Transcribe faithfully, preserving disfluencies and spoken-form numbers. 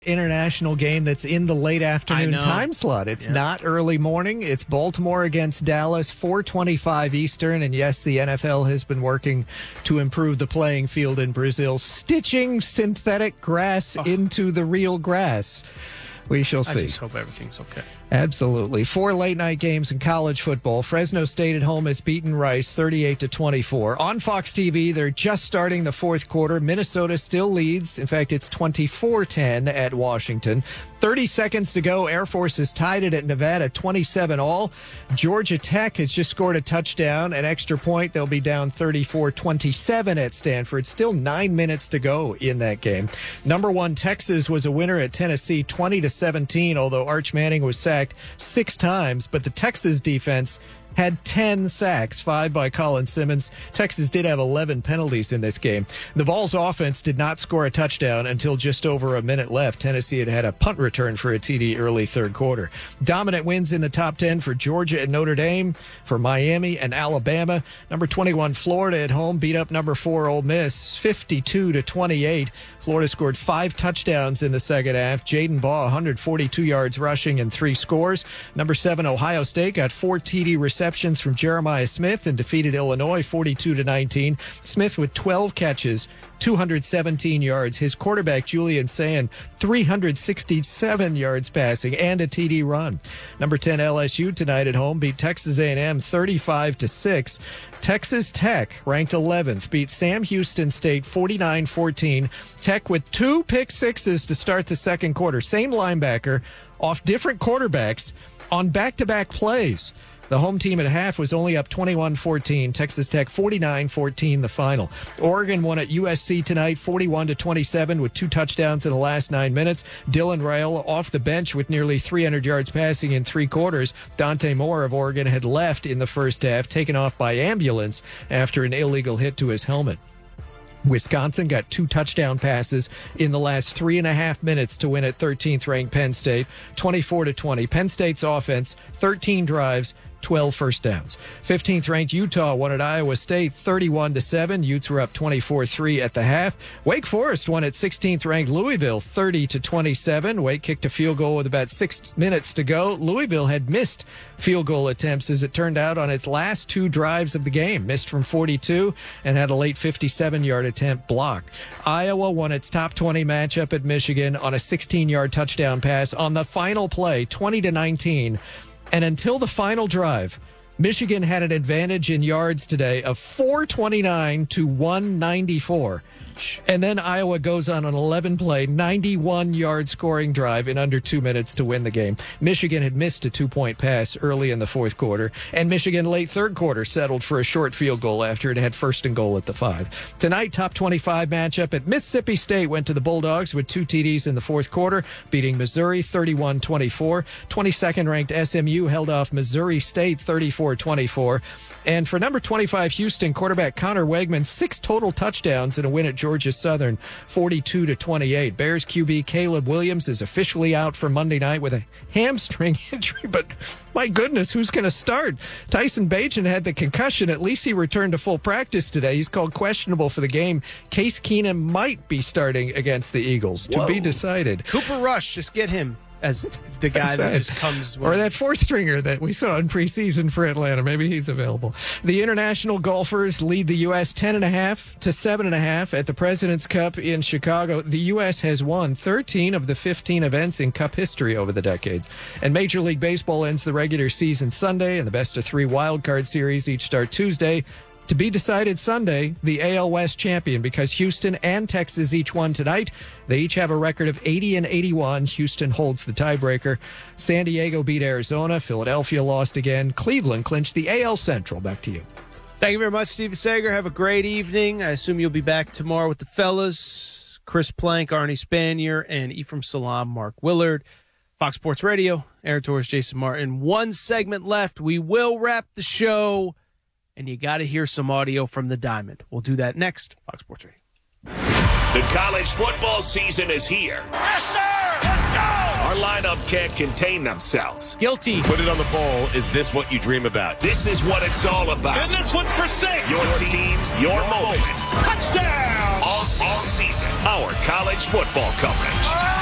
International game that's in the late afternoon time slot. It's yeah. not early morning. It's Baltimore against Dallas, four twenty-five Eastern. And yes, the N F L has been working to improve the playing field in Brazil, stitching synthetic grass oh. into the real grass. We shall see. I just hope everything's okay. Absolutely. Four late-night games in college football. Fresno State at home has beaten Rice thirty-eight to twenty-four. On Fox T V, they're just starting the fourth quarter. Minnesota still leads. In fact, it's twenty-four ten at Washington. thirty seconds to go. Air Force has tied it at Nevada, twenty-seven all. Georgia Tech has just scored a touchdown. An extra point, they'll be down thirty-four twenty-seven at Stanford. Still nine minutes to go in that game. Number one, Texas was a winner at Tennessee, twenty to seventeen, although Arch Manning was sacked six times. But the Texas defense had ten sacks, five by Colin Simmons. Texas did have eleven penalties in this game. The Vols offense did not score a touchdown until just over a minute left. Tennessee had had a punt return for a T D early third quarter. Dominant wins in the top ten for Georgia and Notre Dame, for Miami and Alabama. Number twenty-one, Florida at home beat up number four, Ole Miss, fifty-two to twenty-eight. Florida scored five touchdowns in the second half. Jaden Baugh, one hundred forty-two yards rushing and three scores. Number seven, Ohio State got four T D receptions from Jeremiah Smith and defeated Illinois forty-two to nineteen. Smith with twelve catches, two hundred seventeen yards. His quarterback, Julian Sayin, three hundred sixty-seven yards passing and a T D run. Number ten, L S U tonight at home beat Texas A and M thirty-five to six. Texas Tech, ranked eleventh, beat Sam Houston State forty-nine fourteen. Tech with two pick sixes to start the second quarter. Same linebacker off different quarterbacks on back-to-back plays. The home team at half was only up twenty-one fourteen. Texas Tech forty-nine fourteen the final. Oregon won at U S C tonight forty-one to twenty-seven with two touchdowns in the last nine minutes. Dylan Rail off the bench with nearly three hundred yards passing in three quarters. Dante Moore of Oregon had left in the first half, taken off by ambulance after an illegal hit to his helmet. Wisconsin got two touchdown passes in the last three and a half minutes to win at thirteenth ranked Penn State, twenty-four to twenty. Penn State's offense, thirteen drives, twelve first downs. fifteenth ranked Utah won at Iowa State thirty-one to seven. Utes were up twenty-four three at the half. Wake Forest won at sixteenth ranked Louisville thirty to twenty-seven. Wake kicked a field goal with about six minutes to go. Louisville had missed field goal attempts, as it turned out, on its last two drives of the game. Missed from forty-two and had a late fifty-seven yard attempt blocked. Iowa won its top twenty matchup at Michigan on a sixteen yard touchdown pass on the final play, twenty to nineteen. And until the final drive, Michigan had an advantage in yards today of four twenty-nine to one ninety-four. And then Iowa goes on an eleven play, ninety-one yard scoring drive in under two minutes to win the game. Michigan had missed a two-point pass early in the fourth quarter, and Michigan late third quarter settled for a short field goal after it had first and goal at the five. Tonight, top twenty-five matchup at Mississippi State went to the Bulldogs with two T Ds in the fourth quarter, beating Missouri thirty-one twenty-four. twenty-second ranked S M U held off Missouri State thirty-four twenty-four. And for number twenty-five Houston, quarterback Connor Wegman, six total touchdowns in a win at Georgia Southern, forty-two to twenty-eight. Bears Q B Caleb Williams is officially out for Monday night with a hamstring injury, but my goodness, who's going to start? Tyson Bagent had the concussion. At least he returned to full practice today. He's called questionable for the game. Case Keenum might be starting against the Eagles. Whoa. To be decided. Cooper Rush, just get him as the guy that just comes. Or that fourth stringer that we saw in preseason for Atlanta. Maybe he's available. The international golfers lead the U S ten and a half to seven and a half at the President's Cup in Chicago. The U S has won thirteen of the fifteen events in Cup history over the decades. And Major League Baseball ends the regular season Sunday, and the best of three wild card series each start Tuesday. To be decided Sunday, the A L West champion, because Houston and Texas each won tonight. They each have a record of eighty and eighty-one. Houston holds the tiebreaker. San Diego beat Arizona. Philadelphia lost again. Cleveland clinched the A L Central. Back to you. Thank you very much, Steve Sager. Have a great evening. I assume you'll be back tomorrow with the fellas. Chris Plank, Arnie Spanier, and Ephraim Salam, Mark Willard. Fox Sports Radio, Aaron Torres, Jason Martin. One segment left. We will wrap the show. And you got to hear some audio from the Diamond. We'll do that next. Fox Sports Radio. The college football season is here. Yes, sir! Let's go! Our lineup can't contain themselves. Guilty. Put it on the bowl. Is this what you dream about? This is what it's all about. And this one's for six. Your teams, your, your moments. Touchdown! All season. All season. Our college football coverage.